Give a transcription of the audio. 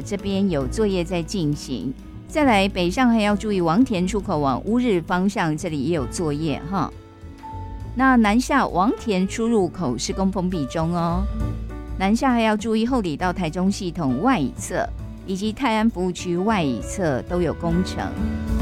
这边有作业在进行。再来北上还要注意王田出口往乌日方向，这里也有作业哈。那南下王田出入口施工封闭中哦。南下还要注意后里到台中系统外侧以及泰安服务区外侧都有工程。